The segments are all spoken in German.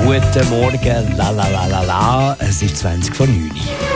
Guten Morgen, la la la la la. Es ist 20 vor 9 Uhr.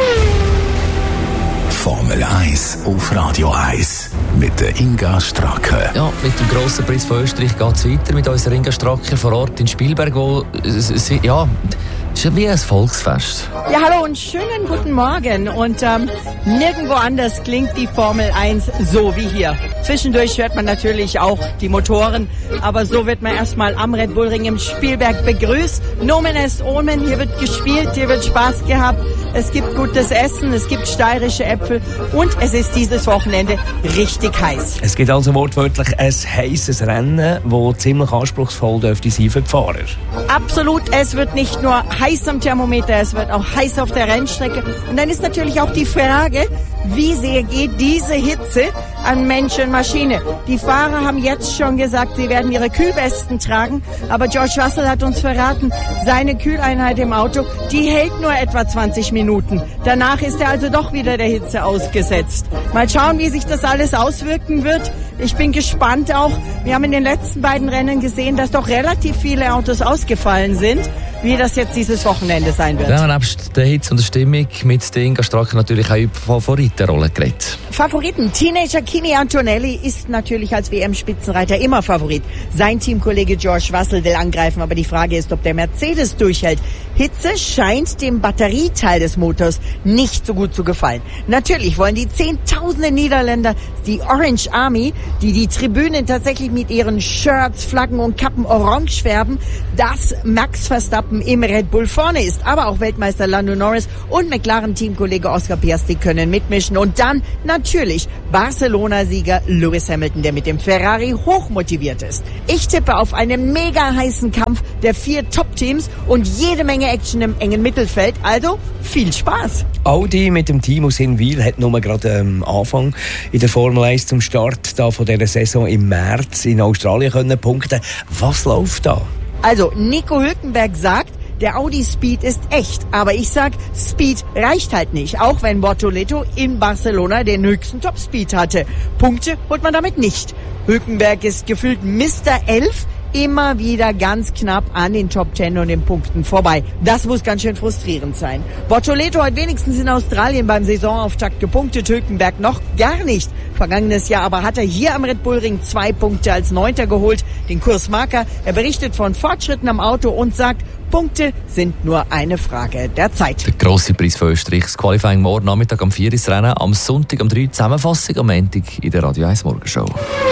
Formel 1 auf Radio 1 mit der Inga Stracke. Ja, mit dem grossen Preis von Österreich geht es weiter mit unserer Inga Stracke vor Ort in Spielberg, wo ja, es ist wie ein Volksfest. Ja, hallo und schönen guten Morgen. Und nirgendwo anders klingt die Formel 1 so wie hier. Zwischendurch hört man natürlich auch die Motoren, aber so wird man erstmal am Red Bull Ring im Spielberg begrüßt. Nomen est omen, hier wird gespielt, hier wird Spaß gehabt. Es gibt gutes Essen, es gibt steirische Äpfel und es ist dieses Wochenende richtig heiß. Es gibt also wortwörtlich ein heisses Rennen, das ziemlich anspruchsvoll dürfte sein für die Fahrer. Absolut, es wird nicht nur heiß am Thermometer, es wird auch heiß auf der Rennstrecke. Und dann ist natürlich auch die Frage, wie sehr geht diese Hitze an Mensch und Maschine? Die Fahrer haben jetzt schon gesagt, sie werden ihre Kühlwesten tragen, aber George Russell hat uns verraten, seine Kühleinheit im Auto, die hält nur etwa 20 Minuten. Danach ist er also doch wieder der Hitze ausgesetzt. Mal schauen, wie sich das alles auswirken wird. Ich bin gespannt auch. Wir haben in den letzten beiden Rennen gesehen, dass doch relativ viele Autos ausgefallen sind, wie das jetzt dieses Wochenende sein wird. Ja, nebst der Hitze und der Stimmung mit der Inga Stracke natürlich auch über Favoritenrolle geredet. Favoriten. Teenager Kimi Antonelli ist natürlich als WM-Spitzenreiter immer Favorit. Sein Teamkollege George Russell will angreifen, aber die Frage ist, ob der Mercedes durchhält. Hitze scheint dem Batterieteil des Motors nicht so gut zu gefallen. Natürlich wollen die Zehntausende Niederländer, die Orange Army, die Tribünen tatsächlich mit ihren Shirts, Flaggen und Kappen orange färben, dass Max Verstappen im Red Bull vorne ist. Aber auch Weltmeister Lando Norris und McLaren-Teamkollege Oscar Piastri können mitmischen. Und dann natürlich Barcelona-Sieger Lewis Hamilton, der mit dem Ferrari hochmotiviert ist. Ich tippe auf einen mega heißen Kampf der 4 Top-Teams und jede Menge Action im engen Mittelfeld. Also viel Spaß! Audi mit dem Team aus Hinwil hat nur gerade am Anfang in der Formel 1 zum Start da von dieser Saison im März in Australien können punkten. Was läuft da? Also Nico Hülkenberg sagt, der Audi Speed ist echt, aber ich sag, Speed reicht halt nicht, auch wenn Bortoleto in Barcelona den höchsten Topspeed hatte. Punkte holt man damit nicht. Hülkenberg ist gefühlt Mr. 11, immer wieder ganz knapp an den Top 10 und den Punkten vorbei. Das muss ganz schön frustrierend sein. Bortoleto hat wenigstens in Australien beim Saisonauftakt gepunktet, Hülkenberg noch gar nicht. Vergangenes Jahr aber hat er hier am Red Bull Ring 2 Punkte als 9. geholt, den Kursmarker. Er berichtet von Fortschritten am Auto und sagt, Punkte sind nur eine Frage der Zeit. Der grosse Preis von Österreich, das Qualifying morgen Nachmittag am 4 ins Rennen, am Sonntag am 3 Zusammenfassung, am Montag in der Radio 1 Morgenshow.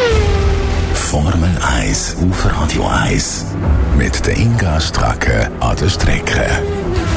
Formel 1 auf Radio 1 mit der Inga Stracke an der Strecke.